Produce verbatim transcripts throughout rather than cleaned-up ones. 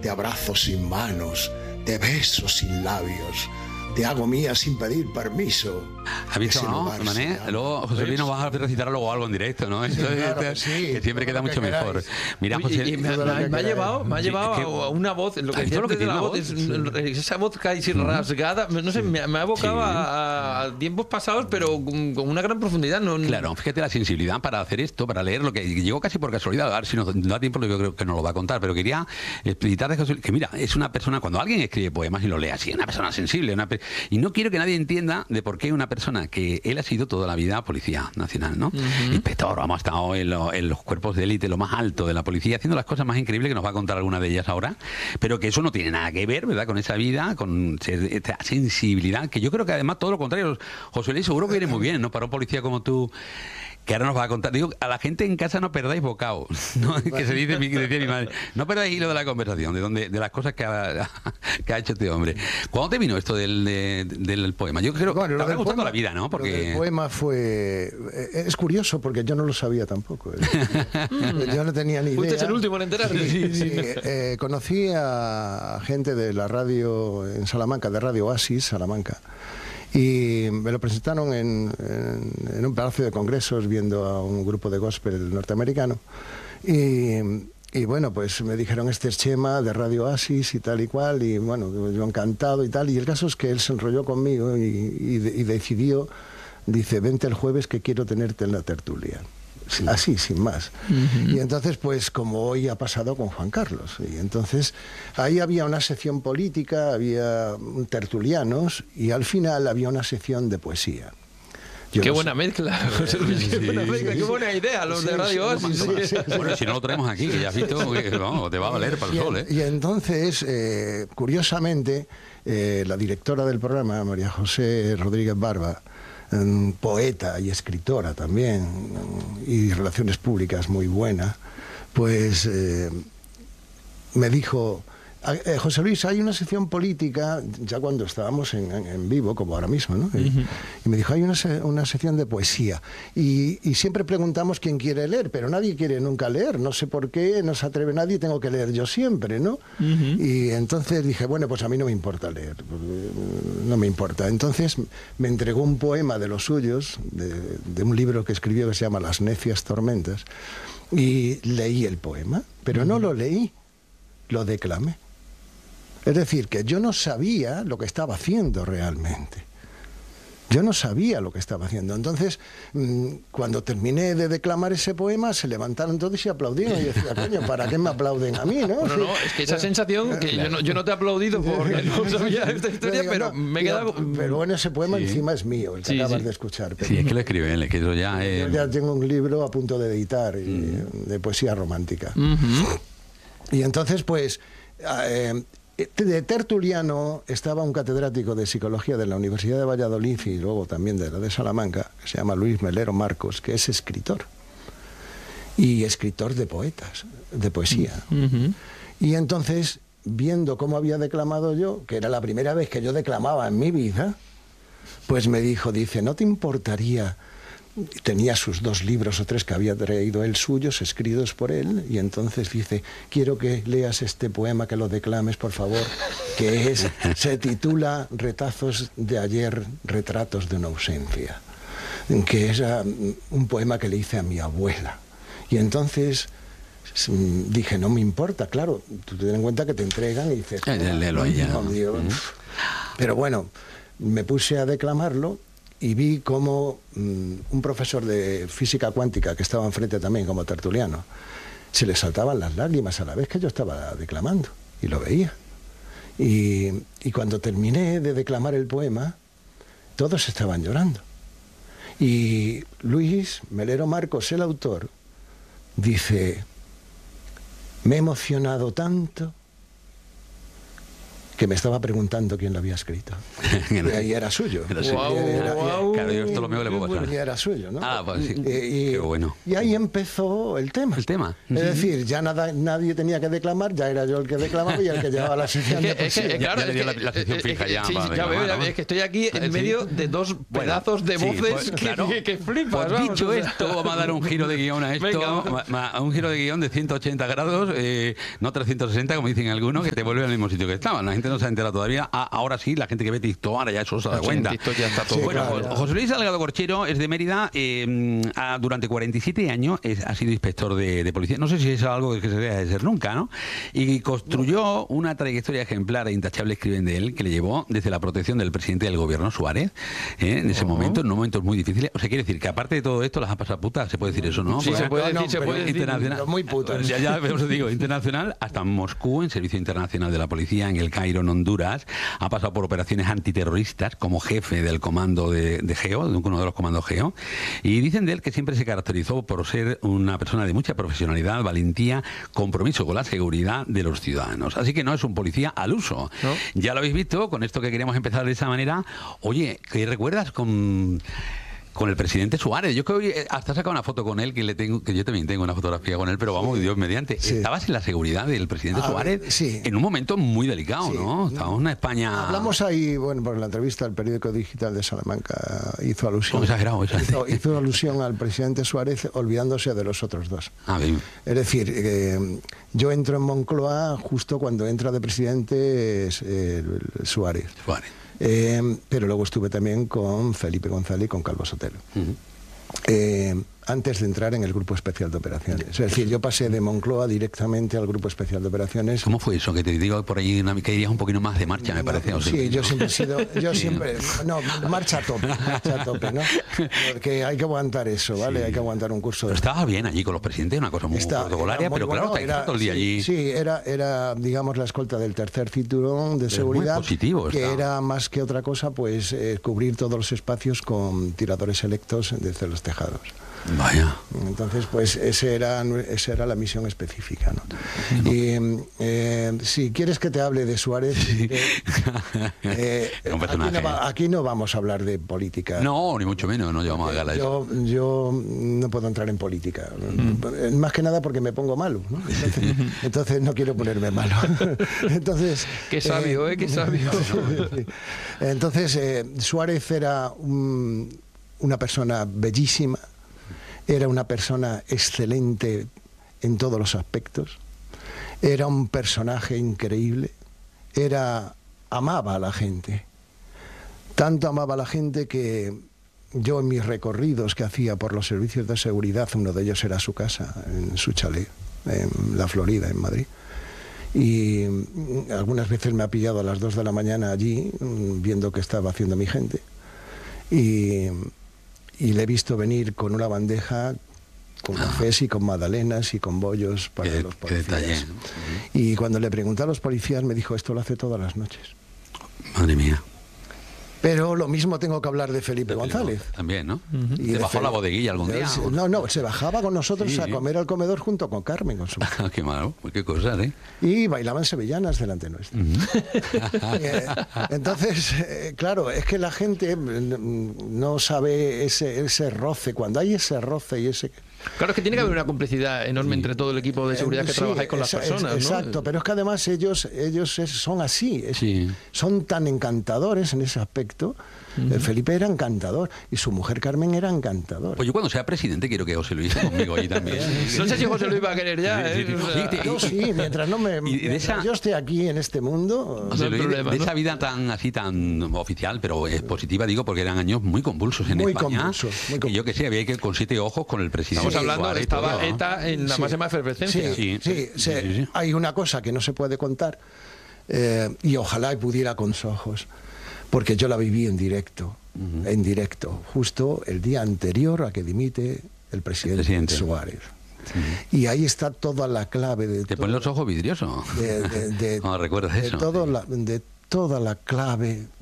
te abrazo sin manos, te beso sin labios, te hago mía sin pedir permiso. ¿Has visto, no, Mané? Luego, José Luis, nos vas a recitar luego algo en directo, ¿no? Eso Sí, claro, es, sí, que siempre queda mucho que mejor. Mira, Uy, José... y, y me, me, me, me ha llevado, me ha llevado sí, a una voz, lo que decía lo que tiene la la voz, voz? es, Sí. esa voz casi rasgada, no sé, sí. me, me ha evocado sí. a, a tiempos pasados, pero con, con una gran profundidad. No, claro, fíjate la sensibilidad para hacer esto, para leer lo que llegó casi por casualidad. A ver si nos da tiempo, yo creo que nos lo va a contar, pero quería explicitar de José Luis, que mira, es una persona, cuando alguien escribe poemas y lo lee así, es una persona sensible, una, y no quiero que nadie entienda de por qué una persona que él ha sido toda la vida policía nacional, ¿no? Uh-huh. Inspector, vamos, ha estado en, lo, en los cuerpos de élite, lo más alto de la policía, haciendo las cosas más increíbles, que nos va a contar alguna de ellas ahora, pero que eso no tiene nada que ver, ¿verdad?, con esa vida, con esta sensibilidad, que yo creo que además todo lo contrario. José Luis, seguro que viene muy bien, ¿no?, para un policía como tú, que ahora nos va a contar. Digo, a la gente en casa no perdáis bocado, ¿no? Que se dice, que decía mi madre, no perdáis hilo de la conversación, de donde, de las cosas que ha, que ha hecho este hombre. ¿Cuándo te vino esto del, de, del poema? Yo creo que bueno, te habrá gustado toda la vida, ¿no? Porque el poema fue... Es curioso, porque yo no lo sabía tampoco. Yo no tenía ni idea. Fuiste el último en enterarte. Sí, sí, sí. Eh, conocí a gente de la radio en Salamanca, de Radio Oasis, Salamanca. Y me lo presentaron en, en, en un palacio de congresos viendo a un grupo de gospel norteamericano. Y, y bueno, pues me dijeron, este es Chema de Radio Oasis y tal y cual, y bueno, yo encantado y tal. Y el caso es que él se enrolló conmigo y, y, y decidió, dice, vente el jueves que quiero tenerte en la tertulia. Sí. Así, sin más. Uh-huh. Y entonces, pues como hoy ha pasado con Juan Carlos. Y entonces, ahí había una sección política, había tertulianos, y al final había una sección de poesía. Yo qué no buena sé. mezcla, José Luis, sí, qué, buena mezcla sí, qué buena idea, los sí, de Radio Oasis. Sí, sí, sí. Bueno, si no lo traemos aquí, que ya has visto, que, vamos, te va a valer para el y, sol, ¿eh? Y entonces, eh, curiosamente, eh, la directora del programa, María José Rodríguez Barba, poeta y escritora también, y relaciones públicas muy buena, pues eh, me dijo, eh, José Luis, hay una sección política, ya cuando estábamos en, en, en vivo, como ahora mismo, ¿no? Uh-huh. y, y me dijo, hay una, una sección de poesía, y, y siempre preguntamos quién quiere leer, pero nadie quiere nunca leer, no sé por qué, no se atreve nadie, tengo que leer yo siempre, ¿no? Uh-huh. Y entonces dije, bueno, pues a mí no me importa leer, no me importa. Entonces me entregó un poema de los suyos, de, de un libro que escribió que se llama Las necias tormentas, y leí el poema, pero uh-huh. no lo leí, lo declamé. Es decir, que yo no sabía lo que estaba haciendo realmente. Yo no sabía lo que estaba haciendo. Entonces, cuando terminé de declamar ese poema, se levantaron todos y aplaudieron. Y decía, coño, ¿para qué me aplauden a mí, no? Bueno, no, es que esa sensación, que yo no, yo no te he aplaudido porque no sabía esta historia, digo, pero no, me he quedado... Pero bueno, ese poema sí. encima es mío, el que sí, acabas sí. de escuchar. Pero sí, es que lo escribe él, es que eso ya es... Yo ya tengo un libro a punto de editar, mm. de poesía romántica. Uh-huh. Y entonces, pues... Eh, de tertuliano estaba un catedrático de psicología de la Universidad de Valladolid y luego también de la de Salamanca, que se llama Luis Melero Marcos, que es escritor y escritor de poetas, de poesía. Uh-huh. Y entonces, viendo cómo había declamado yo, que era la primera vez que yo declamaba en mi vida, pues me dijo, dice, ¿no te importaría? Tenía sus dos libros o tres que había traído él suyos, escritos por él, y entonces dice, quiero que leas este poema, que lo declames, por favor, que es, se titula Retazos de ayer, retratos de una ausencia, que es uh, un poema que le hice a mi abuela. Y entonces dije, no me importa, claro, tú ten en cuenta que te entregan y dices, oh, léelo ella. No, Dios, uh-huh. Pero bueno, me puse a declamarlo. Y vi cómo um, un profesor de física cuántica, que estaba enfrente también como tertuliano, se le saltaban las lágrimas a la vez que yo estaba declamando, y lo veía. Y, y cuando terminé de declamar el poema, todos estaban llorando. Y Luis Melero Marcos, el autor, dice, me he emocionado tanto que me estaba preguntando quién lo había escrito. Y ahí era suyo. Era suyo. Guau, Era- guau. Claro, yo esto lo mío que le puedo pasar. y era suyo, ¿no? Ah, pues sí. Y, y- Qué bueno. y ahí empezó el tema. El tema. Es decir, ya nada, nadie tenía que declamar, ya era yo el que declamaba y el que llevaba la sección Es que, de es que, poesía. Ya- claro, ya le es dio que- la- la sección es que- fija ya sí, para ya reclamar, veo, ¿no? es que estoy aquí en Sí. medio de dos Bueno, pedazos de sí, voces pues, que, claro. que, que flipas. Pues vamos, dicho o sea. esto, vamos a dar un giro de guión a esto, Venga, ma- ma- a un giro de guión de ciento ochenta grados, eh, no trescientos sesenta, como dicen algunos, que te vuelve al mismo sitio que estaban. La gente no se ha enterado todavía. Ah, ahora sí, la gente que ve TikTok, ahora ya eso se da Sí, cuenta. en TikTok ya está todo. Sí, Bueno, claro. José Luis Salgado Corchero es de Mérida, eh, ha- durante cuarenta y siete años es- ha sido inspector de, de policía. No sé si es algo que se debe de ser nunca, ¿no? Y construyó una trayectoria ejemplar e intachable, escriben de él, que le llevó desde la protección del presidente del gobierno, Suárez, ¿eh? en ese momento, en momentos muy difíciles. O sea, quiere decir que aparte de todo esto, las ha pasado putas, se puede decir eso, ¿no? Sí, Porque- se puede No, no, decir, se pero puede decir. internacional. Muy putas. Ya, ya, os digo, internacional, hasta Moscú, en Servicio Internacional de la Policía, en el Cairo, en Honduras. Ha pasado por operaciones antiterroristas como jefe del comando de, de Geo, de uno de los comandos Geo. Y dicen de él que siempre se caracterizó por ser una persona de mucha profesionalidad, valentía, compromiso con la seguridad de los ciudadanos. Así que no es un policía al uso. ¿No? Ya lo habéis visto, con esto que queríamos empezar de esa manera. Oye, ¿qué recuerdas con... con el presidente Suárez? Yo creo que hasta he sacado una foto con él, que le tengo, que yo también tengo una fotografía con él, pero vamos, Dios mediante. Sí. Estabas en la seguridad del presidente A Suárez ver, sí. en un momento muy delicado, Sí. ¿no? Estábamos en una España... Hablamos ahí, bueno, por la entrevista al periódico digital de Salamanca hizo alusión. Como exagerado, eso. Hizo, hizo alusión al presidente Suárez olvidándose de los otros dos. Ah, bien. Es decir, eh, yo entro en Moncloa justo cuando entra de presidente es, eh, Suárez. Suárez. Eh, pero luego estuve también con Felipe González y con Calvo Sotelo. Ujú. Eh, antes de entrar en el Grupo Especial de Operaciones. Es decir, yo pasé de Moncloa directamente al Grupo Especial de Operaciones. ¿Cómo fue eso? Que te digo por ahí una, que irías un poquito más de marcha, me parece. o sea, Sí, yo ¿no? siempre he sido, yo Sí. siempre, no, marcha a tope, marcha a tope, ¿no? Porque hay que aguantar eso, ¿vale? Sí. Hay que aguantar un curso Pero de... estabas bien allí con los presidentes, una cosa muy Está- protocolaria, era muy pero claro, bueno, te era- todo el día sí, allí. Sí, era, era, digamos, la escolta del tercer cinturón de muy seguridad, positivo que está. era más que otra cosa, pues, eh, cubrir todos los espacios con tiradores selectos desde los tejados. Vaya. Entonces, pues ese era, esa era la misión específica, ¿no? Y eh, si quieres que te hable de Suárez, eh, eh, Es un aquí, personaje. no va- aquí no vamos a hablar de política. No, ni mucho menos, no llevamos a gala eso. Yo, yo no puedo entrar en política, Mm. más que nada porque me pongo malo, ¿no? Entonces, entonces no quiero ponerme malo. Entonces, Qué sabio, ¿eh? Qué sabio. sí. Entonces, eh, Suárez era un- una persona bellísima, era una persona excelente en todos los aspectos, era un personaje increíble, era amaba a la gente, tanto amaba a la gente que yo en mis recorridos que hacía por los servicios de seguridad, uno de ellos era su casa, en su chalet, en la Florida, en Madrid. Y mm, algunas veces me ha pillado a las dos de la mañana allí, mm, viendo qué estaba haciendo mi gente. Y, y le he visto venir con una bandeja con cafés y con magdalenas y con bollos para Qué- los qué policías. detalle. Y cuando le pregunté a los policías me dijo, esto lo hace todas las noches. Madre mía. Pero lo mismo tengo que hablar de Felipe González. También, ¿no? Y ¿Te de bajó Fel- la bodeguilla algún día? Sí, No, no, se bajaba con nosotros Sí. a comer al comedor junto con Carmen, con su mujer. Qué malo, pues qué cosas, ¿eh? Y bailaban sevillanas delante nuestro. Eh, Entonces, eh, claro, es que la gente mm, no sabe ese, ese roce. Cuando hay ese roce y ese... Claro, es que tiene que haber una complicidad enorme entre todo el equipo de seguridad que Eh, sí, trabajáis con las exa- personas, ¿no? Exacto, pero es que además ellos, ellos es- son así, es- Sí. son tan encantadores en ese aspecto. Eh, Felipe era encantador y su mujer Carmen era encantadora. Pues yo cuando sea presidente quiero que José Luis esté conmigo ahí también. No sé si José Luis va a querer ya, Sí, ¿eh? sí, sí. O sea, Sí, te- Yo sí, mientras no me, Y de mientras esa- yo esté aquí en este mundo. José No hay Luis, de- problema, de ¿no? esa vida tan así, tan oficial, pero eh, positiva, digo, porque eran años muy convulsos en Muy España. convulsos, muy Y yo que sé, había que ir con siete ojos con el presidente. Estamos Sí, hablando, Suárez y estaba todo, ¿no? ETA en la Sí. máxima efervescencia. Sí, Sí, sí, sí, se- sí, sí. hay una cosa que no se puede contar eh, y ojalá pudiera con sus ojos, porque yo la viví en directo, en directo, justo el día anterior a que dimite el presidente, presidente. Suárez. Y ahí está toda la clave de Te todo- ponen los ojos vidriosos. de, de- de- No recuerdas de eso. todo la- de toda la clave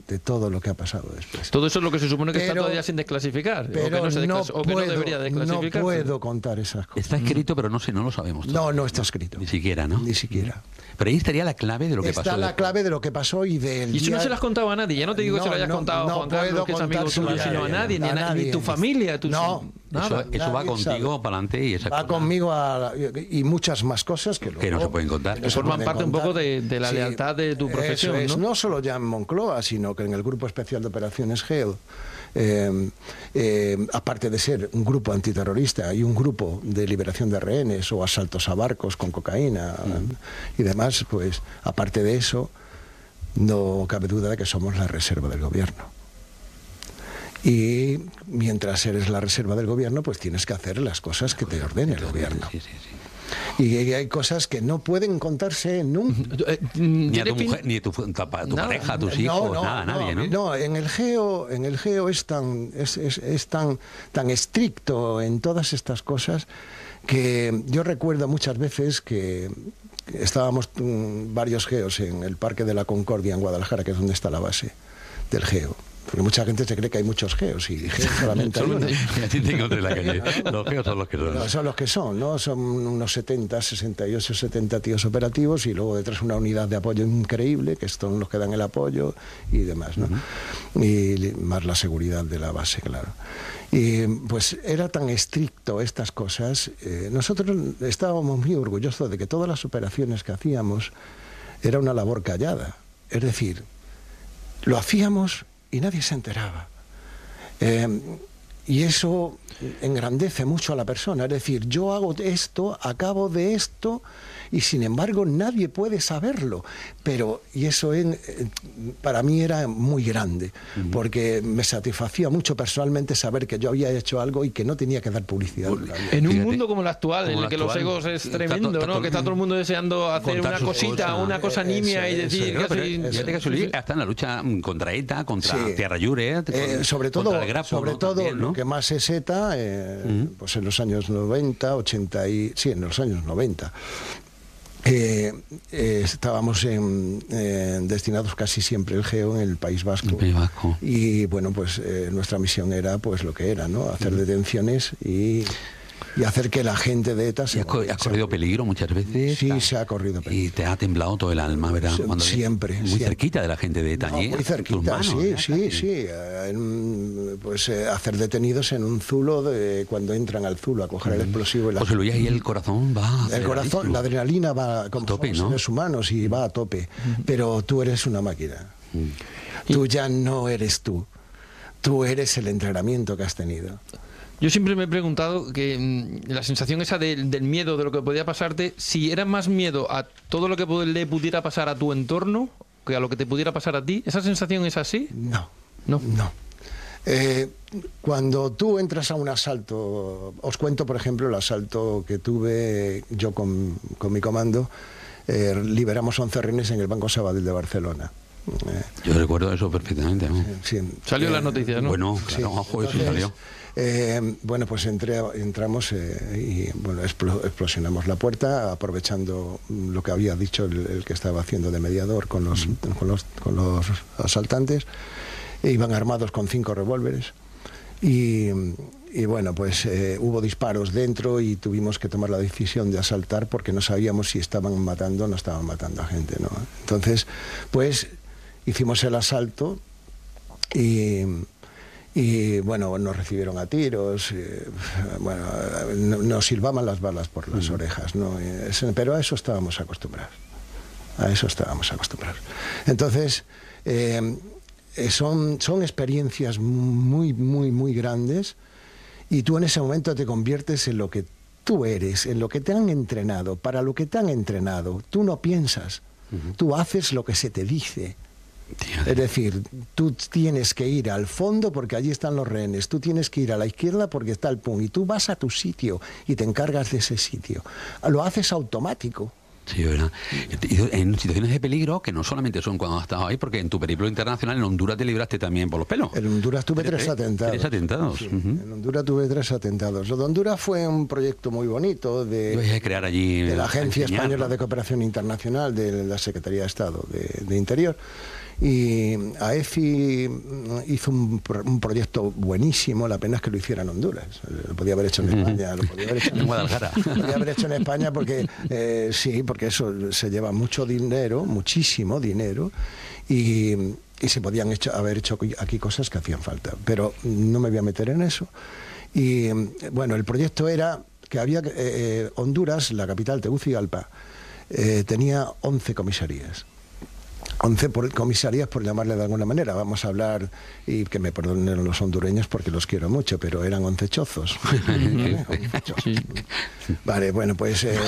de todo lo que ha pasado después. Todo eso es lo que se supone que pero, está todavía sin desclasificar, pero o que no, se no, o que puedo, no debería desclasificarse. No puedo contar esas cosas. Está escrito, pero no sé, no lo sabemos todo. No, no está escrito. Ni siquiera, ¿no? Ni siquiera. Pero ahí estaría la clave de lo que está pasó. Está la después. clave de lo que pasó y del Y eso día... no se lo has contado a nadie. Ya no te digo no, que se lo hayas no, contado no a Juan Carlos, que es amigo tuyo, sino a nadie, ni, a nadie, ni tu familia. Tus... No, nada, eso, eso va contigo sabe. para adelante y esa Va cosa. conmigo a, y muchas más cosas que, luego, que no se pueden contar. Que forman parte un poco de, de la sí, lealtad de tu profesión. Eso es, ¿no? no solo ya en Moncloa, sino que en el Grupo Especial de Operaciones GEL, eh, eh, aparte de ser un grupo antiterrorista y un grupo de liberación de rehenes o asaltos a barcos con cocaína mm. y demás, pues aparte de eso, no cabe duda de que somos la reserva del gobierno. Y mientras eres la reserva del gobierno, pues tienes que hacer las cosas que te ordene el gobierno. Sí, sí, sí. Y hay cosas que no pueden contarse nunca. Ni a tu mujer, ni a tu, tu, tu pareja, a tus hijos, no, no, nada, no, nadie, ¿no? No, en el geo, en el geo es tan, es, es, es tan, tan estricto en todas estas cosas que yo recuerdo muchas veces que estábamos um, varios geos en el Parque de la Concordia en Guadalajara, que es donde está la base del geo. Porque mucha gente se cree que hay muchos geos y geos solamente hay uno. Los geos son los que son. No, son los que son, ¿no? Son unos setenta, sesenta y ocho, setenta tíos operativos y luego detrás una unidad de apoyo increíble, que son los que dan el apoyo y demás, ¿no? Uh-huh. Y más la seguridad de la base, claro. Y pues era tan estricto estas cosas. Eh, nosotros estábamos muy orgullosos de que todas las operaciones que hacíamos era una labor callada. Es decir, lo hacíamos y nadie se enteraba. Eh, y eso engrandece mucho a la persona. Es decir, yo hago esto, acabo de esto, y sin embargo nadie puede saberlo. Pero, y eso en, para mí era muy grande, uh-huh. porque me satisfacía mucho personalmente saber que yo había hecho algo y que no tenía que dar publicidad. En un mundo como el actual, como en el que actual, los egos es tremendo, está, está, ¿no? Que está todo el mundo deseando hacer una cosita, cosas, una cosa nimia eh, y decir... No, que soy, hasta en la lucha contra ETA, contra sí. Tierra Llure, eh, sobre todo, contra el Grapo, sobre ¿no? todo También, ¿no? Lo que más es ETA, eh, uh-huh. pues en los años noventa, ochenta y... Sí, en los años noventa. Eh, eh, estábamos en, eh, destinados casi siempre el geo en el País Vasco, el País Vasco. Y bueno, pues eh, nuestra misión era pues lo que era, ¿no? Hacer detenciones y, y hacer que la gente de ETA se... ¿Y has, co- has corrido peligro muchas veces? Sí, está. se ha corrido peligro. Y te ha temblado todo el alma, ¿verdad? Cuando siempre. Muy siempre. cerquita de la gente de ETA. No, muy cerquita, manos, sí, ¿verdad? sí, sí. Eh, pues eh, hacer detenidos en un zulo de, cuando entran al zulo a coger mm. el explosivo. Y la... José Luis, ahí el corazón va... El corazón, la adrenalina va como tope, ¿no? seres humanos y va a tope. Mm. Pero tú eres una máquina. Mm. Tú ya no eres tú. Tú eres el entrenamiento que has tenido. Yo siempre me he preguntado que mmm, la sensación esa de, del miedo, de lo que podía pasarte, si era más miedo a todo lo que le pudiera pasar a tu entorno que a lo que te pudiera pasar a ti. ¿Esa sensación es así? No. No. No. Eh, cuando tú entras a un asalto, os cuento por ejemplo el asalto que tuve yo con, con mi comando, eh, liberamos once rehenes en el Banco Sabadell de Barcelona. Eh, Yo recuerdo eso perfectamente, ¿no? Sí, salió en eh, las noticias, ¿no? Bueno, claro, sí. Ojo, eso salió. Eh, bueno, pues entré, entramos eh, y bueno, expl- explosionamos la puerta, aprovechando lo que había dicho el, el que estaba haciendo de mediador con los, uh-huh. con los, con los asaltantes. E iban armados con cinco revólveres. Y, y bueno, pues eh, hubo disparos dentro y tuvimos que tomar la decisión de asaltar porque no sabíamos si estaban matando o no estaban matando a gente, ¿no? Entonces, pues hicimos el asalto y, y bueno, nos recibieron a tiros, eh, bueno, nos silbaban las balas por las mm. orejas, ¿no? Pero a eso estábamos acostumbrados, a eso estábamos acostumbrados. Entonces, eh, son, son experiencias muy, muy, muy grandes y tú en ese momento te conviertes en lo que tú eres, en lo que te han entrenado, para lo que te han entrenado. Tú no piensas, uh-huh. tú haces lo que se te dice. Es decir, tú tienes que ir al fondo porque allí están los rehenes, tú tienes que ir a la izquierda porque está el pum, y tú vas a tu sitio y te encargas de ese sitio. Lo haces automático. Sí, ¿verdad? En situaciones de peligro, que no solamente son cuando has estado ahí, porque en tu periplo internacional en Honduras te libraste también por los pelos. En Honduras tuve tres, tres atentados. Tres atentados. Sí, uh-huh. En Honduras tuve tres atentados. Lo de Honduras fue un proyecto muy bonito de, de crear allí, de la Agencia enseñar, Española ¿no? de Cooperación Internacional de la Secretaría de Estado de, de Interior. Y AEFI hizo un, un proyecto buenísimo, la pena es que lo hiciera en Honduras. Lo podía haber hecho en España, lo podía haber hecho en, Guadalajara. lo podía haber hecho en España porque eh, sí, porque eso se lleva mucho dinero, muchísimo dinero, y, y se podían hecho, haber hecho aquí cosas que hacían falta. Pero no me voy a meter en eso. Y bueno, el proyecto era que había eh, Honduras, la capital Tegucigalpa, eh, tenía once comisarías. once por, comisarías, por llamarle de alguna manera. Vamos a hablar, y que me perdonen los hondureños porque los quiero mucho, pero eran once chozos. ¿Vale? once chozos. Vale, bueno, pues... Eh,